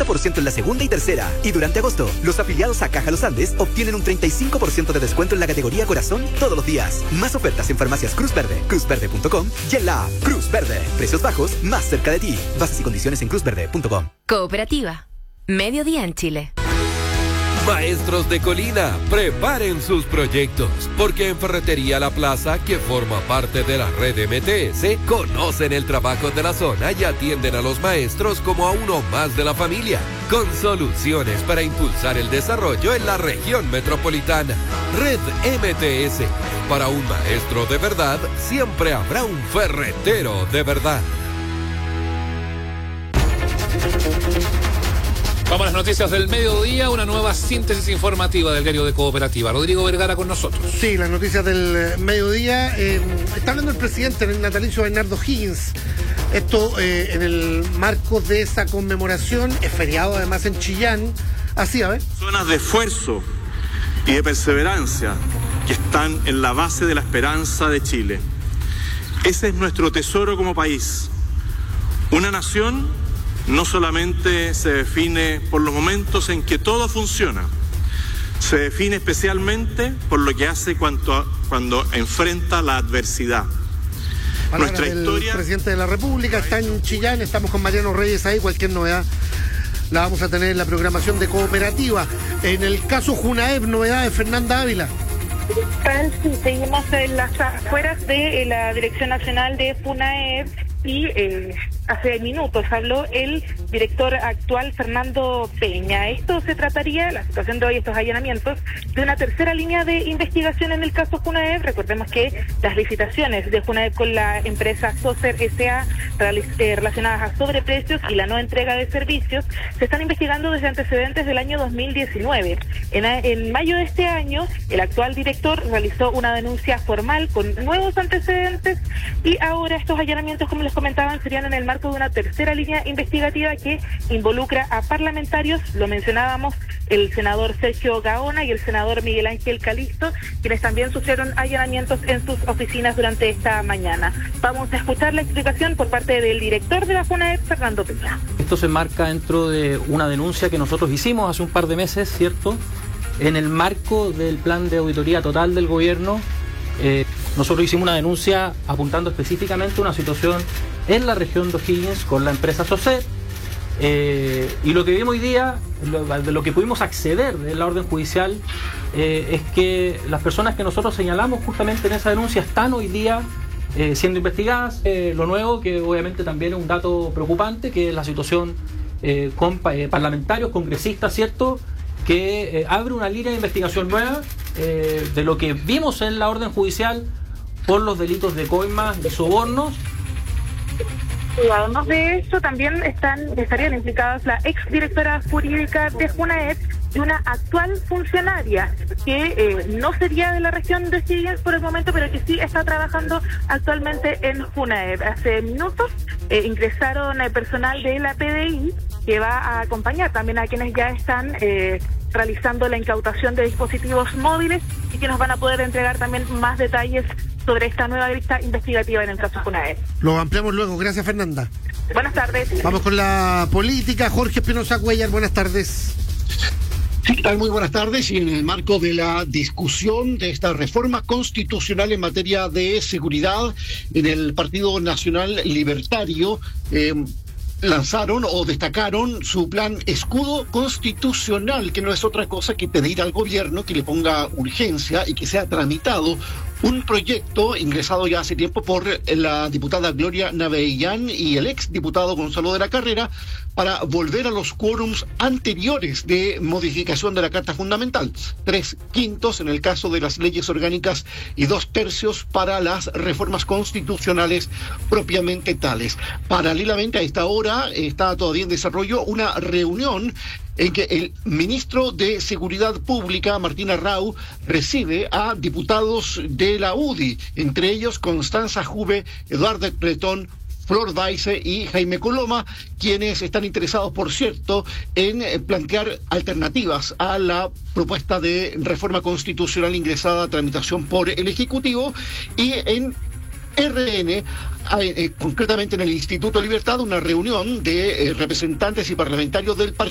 50% en la segunda y tercera. Y durante agosto, los afiliados a Caja Los Andes obtienen un 35% de descuento en la categoría Corazón todos los días. Más ofertas en farmacias Cruz Verde, cruzverde.com y en la app Cruz Verde. Precios bajos, más cerca de ti. Bases y condiciones en cruzverde.com. Cooperativa. Mediodía en Chile. Maestros de Colina, preparen sus proyectos, porque en Ferretería La Plaza, que forma parte de la red MTS, conocen el trabajo de la zona y atienden a los maestros como a uno más de la familia, con soluciones para impulsar el desarrollo en la región metropolitana. Red MTS, para un maestro de verdad, siempre habrá un ferretero de verdad. Vamos a las noticias del mediodía, una nueva síntesis informativa del diario de Cooperativa. Rodrigo Vergara con nosotros. Sí, las noticias del mediodía. Está hablando el presidente en el natalicio Bernardo Higgins. Esto en el marco de esa conmemoración. Es feriado además en Chillán. Así, a ver. Zonas de esfuerzo y de perseverancia que están en la base de la esperanza de Chile. Ese es nuestro tesoro como país. Una nación no solamente se define por los momentos en que todo funciona, se define especialmente por lo que hace cuando enfrenta la adversidad. Palabras Nuestra historia. El presidente de la República está en Chillán, estamos con Mariano Reyes ahí, cualquier novedad la vamos a tener en la programación de Cooperativa. En el caso Junaep, novedades, Fernanda Ávila. Sí, seguimos en las afueras de la Dirección Nacional de FUNAEP y hace minutos habló el director actual Fernando Peña. Esto se trataría, la situación de hoy, estos allanamientos, de una tercera línea de investigación en el caso FUNAEP. Recordemos que las licitaciones de FUNAEP con la empresa Socer S.A. relacionadas a sobreprecios y la no entrega de servicios se están investigando desde antecedentes del año 2019. En mayo de este año, el actual director realizó una denuncia formal con nuevos antecedentes y ahora estos allanamientos, como les comentaban, serían en el marco de una tercera línea investigativa que involucra a parlamentarios, lo mencionábamos, el senador Sergio Gaona y el senador Miguel Ángel Calixto, quienes también sufrieron allanamientos en sus oficinas durante esta mañana. Vamos a escuchar la explicación por parte del director de la FUNAEP, Fernando Peña. Esto se enmarca dentro de una denuncia que nosotros hicimos hace un par de meses, ¿cierto?, en el marco del plan de auditoría total del gobierno. Nosotros hicimos una denuncia apuntando específicamente a una situación en la región de O'Higgins con la empresa Socer, y lo que vimos hoy día, de lo que pudimos acceder en la orden judicial, es que las personas que nosotros señalamos justamente en esa denuncia están hoy día siendo investigadas. Lo nuevo, que obviamente también es un dato preocupante, que es la situación con parlamentarios, congresistas, ¿cierto?, que abre una línea de investigación nueva de lo que vimos en la orden judicial por los delitos de coimas y sobornos. Y además de eso, también estarían implicadas la exdirectora jurídica de FUNAEP y una actual funcionaria que no sería de la región de Higgins por el momento, pero que sí está trabajando actualmente en FUNAEP. Hace minutos ingresaron personal de la PDI que va a acompañar también a quienes ya están realizando la incautación de dispositivos móviles y que nos van a poder entregar también más detalles sobre esta nueva lista investigativa en el caso FUNAEP. Lo ampliamos luego. Gracias, Fernanda. Buenas tardes. Vamos con la política. Jorge Espinosa Cuellar, buenas tardes. Sí, ¿qué tal? Muy buenas tardes. Y en el marco de la discusión de esta reforma constitucional en materia de seguridad, en el Partido Nacional Libertario lanzaron o destacaron su plan escudo constitucional, que no es otra cosa que pedir al gobierno que le ponga urgencia y que sea tramitado un proyecto ingresado ya hace tiempo por la diputada Gloria Navellán y el ex diputado Gonzalo de la Carrera para volver a los quórums anteriores de modificación de la Carta Fundamental. 3/5 en el caso de las leyes orgánicas y 2/3 para las reformas constitucionales propiamente tales. Paralelamente a esta hora está todavía en desarrollo una reunión en que el ministro de Seguridad Pública, Martín Arrau, recibe a diputados de la UDI, entre ellos Constanza Juve, Eduardo Cretón, Flor Weisse y Jaime Coloma, quienes están interesados, por cierto, en plantear alternativas a la propuesta de reforma constitucional ingresada a tramitación por el Ejecutivo, y en RN, concretamente en el Instituto Libertad, una reunión de representantes y parlamentarios del partido